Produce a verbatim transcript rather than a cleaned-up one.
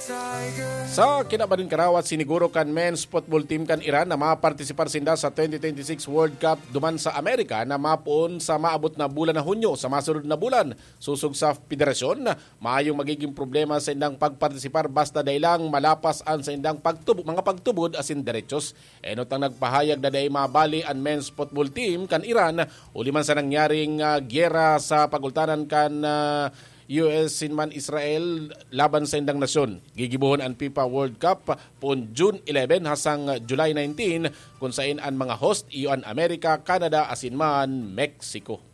Sa kinabanin karawat siniguro kan men's football team kan Iran na mapartisipar sinda sa twenty twenty-six World Cup duman sa Amerika na mapuon sa maabot na bulan na Hunyo sa masunod na bulan. Susog sa federasyon, maayong magiging problema sa indang pagpartisipar basta dailang malapas an sa indang pagtubod, mga pagtubod asin derechos. Enot ang nagpahayag na day mabali ang men's football team kan Iran uli man sa nangyaring uh, gyera sa pagultanan kan uh, U S sinman Israel laban sa indang nasyon. Gigibuhon ang FIFA World Cup poon June eleven hasang July nineteen kung saan ang mga host iyo ang Amerika, Canada asin man Mexico.